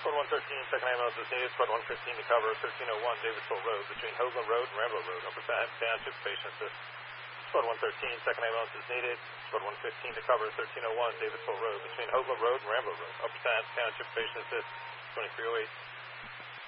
Squad 113, second ambulance is needed. Squad 115 to cover 1301 Davisville Road between Hoagland Road and Rambo Road. Upper Township, patient assist. Squad 113, second ambulance is needed. Squad 115 to cover 1301 Davisville Road between Hoagland Road and Rambo Road. Upper Township, patient assist. 2308.